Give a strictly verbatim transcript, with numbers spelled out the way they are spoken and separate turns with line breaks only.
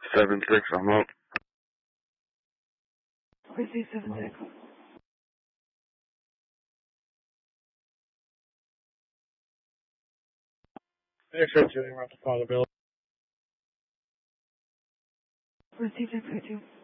seven six, I'm up.
Receive seven six.
X-ray two, around to Father Bill.
Receive X-ray two.